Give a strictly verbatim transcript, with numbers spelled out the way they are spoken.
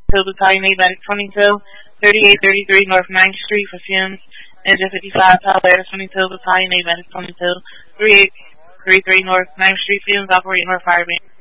Battalion eight Medic twenty-two, thirty-eight thirty-three North ninth Street for fumes. Engine fifty-five, Palace twenty-two, Battalion eight Medic twenty-two, thirty-eight thirty-three North ninth Street fumes, operating North Fire Base.